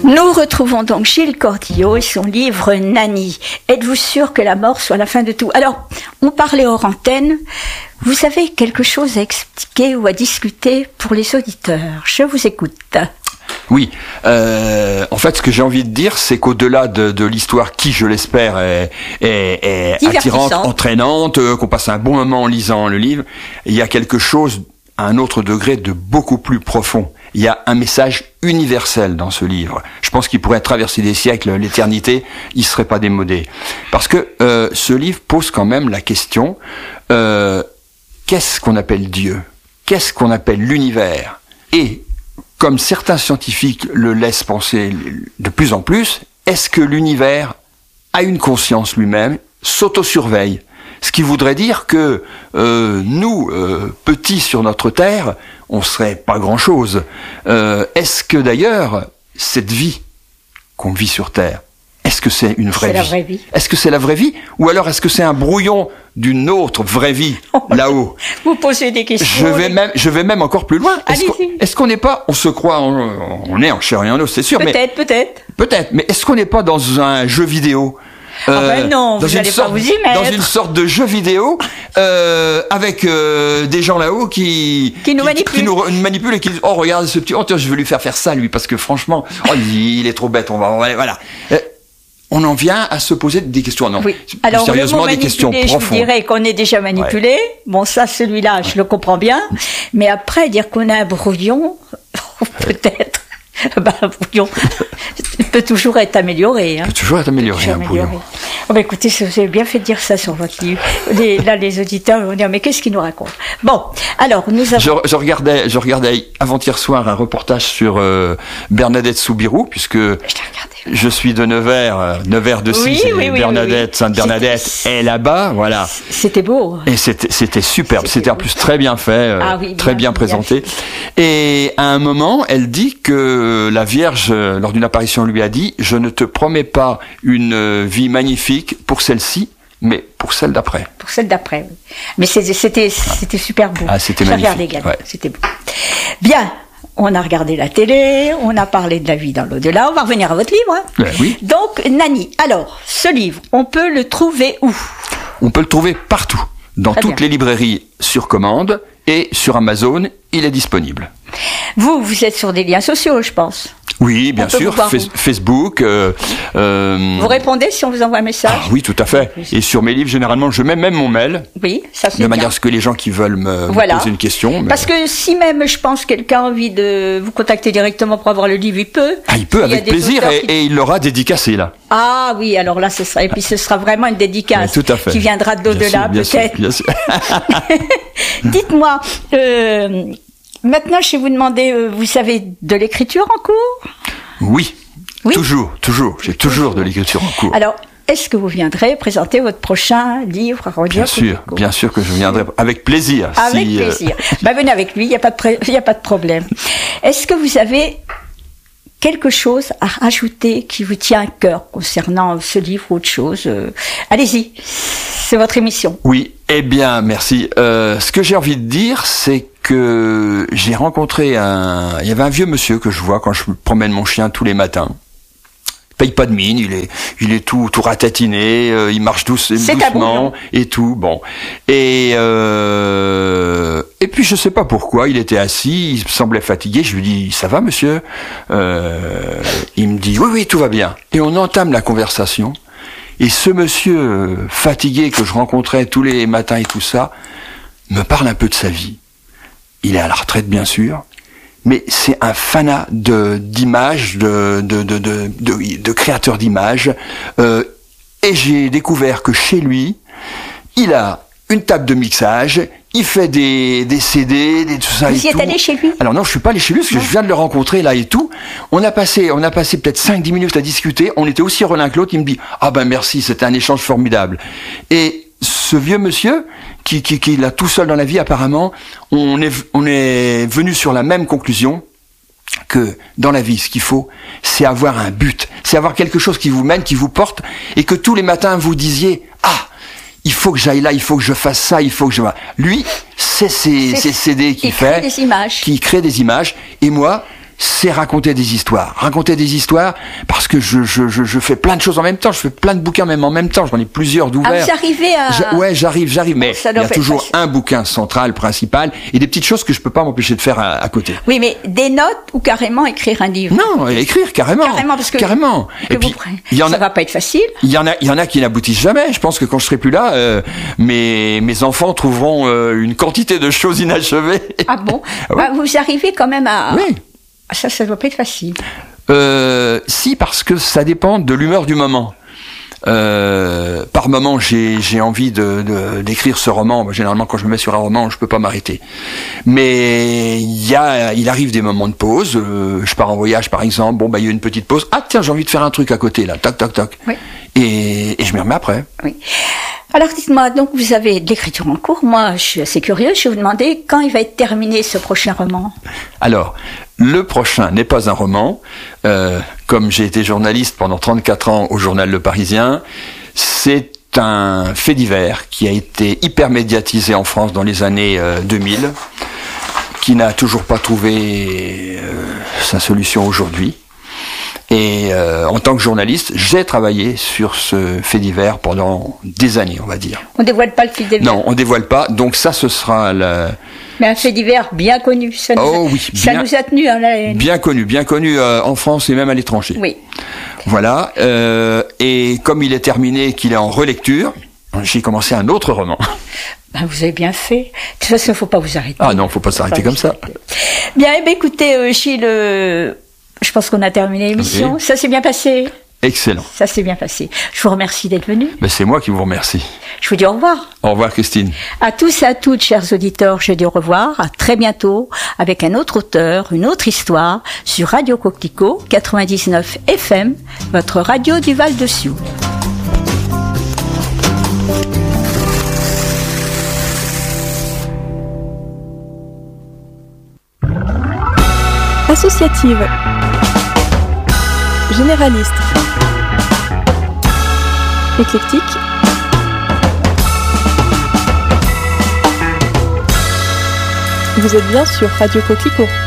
Nous retrouvons donc Gilles Cordillaud et son livre Nani. Êtes-vous sûr que la mort soit la fin de tout? Alors, on parlait hors antenne. Vous avez quelque chose à expliquer ou à discuter pour les auditeurs? Je vous écoute. Oui, en fait, ce que j'ai envie de dire, c'est qu'au-delà de l'histoire qui, je l'espère, est attirante, entraînante, qu'on passe un bon moment en lisant le livre, il y a quelque chose, à un autre degré, de beaucoup plus profond. Il y a un message universel dans ce livre. Je pense qu'il pourrait traverser des siècles, l'éternité, il serait pas démodé. Parce que ce livre pose quand même la question, qu'est-ce qu'on appelle Dieu? Qu'est-ce qu'on appelle l'univers? Et comme certains scientifiques le laissent penser de plus en plus, est-ce que l'univers a une conscience lui-même, s'autosurveille? Ce qui voudrait dire que nous, petits sur notre Terre, on serait pas grand-chose. Est-ce que d'ailleurs, cette vie qu'on vit sur Terre, est-ce que c'est une vraie vie? C'est la vraie vie. Est-ce que c'est la vraie vie? Ou alors est-ce que c'est un brouillon d'une autre vraie vie, là-haut? Vous posez des questions. Je vais même encore plus loin. Est-ce qu'on n'est pas, on se croit, on est en chair et en os, c'est sûr. Peut-être. Mais est-ce qu'on n'est pas dans un jeu vidéo? Non, vous n'allez pas vous y mettre. Dans une sorte de jeu vidéo, avec des gens là-haut qui nous manipulent et qui disent, oh, regarde ce petit, oh, tiens, je vais lui faire ça, lui, parce que franchement, oh, il est trop bête, voilà. On en vient à se poser des questions, non? Oui. Alors, sérieusement, des questions profondes. Je dirais qu'on est déjà manipulé. Ouais. Bon, ça, celui-là, je le comprends bien. Mais après, dire qu'on a un brouillon, peut-être. Un brouillon peut toujours être amélioré. Peut toujours être amélioré, un brouillon. Oh, écoutez, vous avez bien fait de dire ça sur votre livre. Là, les auditeurs vont dire, mais qu'est-ce qu'il nous raconte? Bon, alors, nous avons... Je regardais avant-hier soir un reportage sur Bernadette Soubirous, puisque je suis de Nevers de Cisse, Bernadette, Sainte-Bernadette est là-bas, voilà. C'était beau. Et c'était superbe, c'était en plus très bien fait, très bien présenté. Et à un moment, elle dit que la Vierge, lors d'une apparition, lui a dit, je ne te promets pas une vie magnifique pour celle-ci, mais pour celle d'après. Pour celle d'après, oui. Mais c'était super beau. Ah, c'était magnifique. Regardez également, c'était beau. Bien. On a regardé la télé, on a parlé de la vie dans l'au-delà, on va revenir à votre livre. Hein. Oui. Donc, Nani, alors, ce livre, on peut le trouver où? On peut le trouver partout, dans toutes les librairies sur commande et sur Amazon, il est disponible. Vous êtes sur des liens sociaux, je pense. Oui, bien sûr, Facebook. Vous répondez si on vous envoie un message? Oui, tout à fait. Et sur mes livres, généralement, je mets même mon mail. Oui, ça c'est de manière à ce que les gens qui veulent me poser une question. Mais... Parce que si même, je pense, quelqu'un a envie de vous contacter directement pour avoir le livre, il peut. Il peut, avec plaisir, et il l'aura dédicacé, là. Ah oui, alors là, ce sera, et puis ce sera vraiment une dédicace tout à fait. Qui viendra de l'au-delà, peut-être. Bien sûr. Dites-moi, maintenant, je vais vous demander, vous avez de l'écriture en cours? Oui, toujours. J'ai toujours de l'écriture en cours. Alors, est-ce que vous viendrez présenter votre prochain livre à Radio Bien sûr que je viendrai, avec plaisir. Avec plaisir. Venez avec lui, il n'y a pas de problème. Est-ce que vous avez quelque chose à rajouter qui vous tient à cœur concernant ce livre ou autre chose? Allez-y, c'est votre émission. Oui, merci. Ce que j'ai envie de dire, c'est que j'ai rencontré il y avait un vieux monsieur que je vois quand je promène mon chien tous les matins. Il paye pas de mine, il est tout ratatiné, il marche doucement et tout, bon. Et puis je sais pas pourquoi, il était assis, il semblait fatigué, je lui dis, ça va monsieur? Il me dit, oui, tout va bien. Et on entame la conversation. Et ce monsieur fatigué que je rencontrais tous les matins et tout ça, me parle un peu de sa vie. Il est à la retraite, bien sûr, mais c'est un fanat d'images, de créateurs d'images. Et j'ai découvert que chez lui, il a une table de mixage, il fait des CD, tout ça et tout. Vous y êtes allé chez lui? Alors non, je suis pas allé chez lui parce que je viens de le rencontrer là et tout. On a passé peut-être 5-10 minutes à discuter. On était aussi relin que l'autre. Il me dit, merci, c'était un échange formidable. Et ce vieux monsieur, qui l'a tout seul dans la vie apparemment, on est venu sur la même conclusion que dans la vie, ce qu'il faut, c'est avoir un but, c'est avoir quelque chose qui vous mène, qui vous porte, et que tous les matins vous disiez, il faut que j'aille là, il faut que je fasse ça, il faut que je... Lui, c'est ces CD qu'il fait, des images. qui crée des images, et moi, c'est raconter des histoires. Raconter des histoires parce que je fais plein de choses en même temps. Je fais plein de bouquins même en même temps. J'en ai plusieurs d'ouverts. Ah, vous arrivez à... Ouais, j'arrive. Mais il y a toujours un bouquin central, principal, et des petites choses que je peux pas m'empêcher de faire à côté. Oui, mais des notes ou carrément écrire un livre? Non, écrire carrément. Parce que carrément. Et puis, ça va pas être facile. Il y en a qui n'aboutissent jamais. Je pense que quand je serai plus là, mes enfants trouveront une quantité de choses inachevées. Ah bon? Ouais. Vous arrivez quand même à... Oui. Ça doit pas être facile. Si, parce que ça dépend de l'humeur du moment. Par moment, j'ai envie d'écrire ce roman. Généralement, quand je me mets sur un roman, je peux pas m'arrêter. Mais il arrive des moments de pause. Je pars en voyage, par exemple. Il y a une petite pause. Ah tiens, j'ai envie de faire un truc à côté là. Toc, toc, toc. Oui. Et je m'y remets après. Oui. Alors dites-moi, donc vous avez de l'écriture en cours. Moi, je suis assez curieuse. Je vais vous demander quand il va être terminé ce prochain roman. Alors, le prochain n'est pas un roman. Comme j'ai été journaliste pendant 34 ans au journal Le Parisien, c'est un fait divers qui a été hyper médiatisé en France dans les années 2000, qui n'a toujours pas trouvé sa solution aujourd'hui. Et en tant que journaliste, j'ai travaillé sur ce fait divers pendant des années, on va dire. On dévoile pas le fait divers? Non, on dévoile pas. Donc ça, ce sera Mais un fait divers bien connu. Ça nous a tenu en haleine. Bien connu en France et même à l'étranger. Oui. Voilà. Et comme il est terminé et qu'il est en relecture, j'ai commencé un autre roman. Vous avez bien fait. De toute façon, il ne faut pas vous arrêter. Ah non, il ne faut pas s'arrêter comme ça. Bien, écoutez, Gilles, je pense qu'on a terminé l'émission. Oui. Ça s'est bien passé? Excellent. Ça s'est bien passé. Je vous remercie d'être venu. C'est moi qui vous remercie. Je vous dis au revoir. Au revoir, Christine. À tous et à toutes, chers auditeurs, je dis au revoir. À très bientôt avec un autre auteur, une autre histoire sur Radio Coquelicot 99 FM, votre radio du Val-de-Sioule. Associative. Généraliste. Éclectique. Vous êtes bien sur Radio Coquelicot.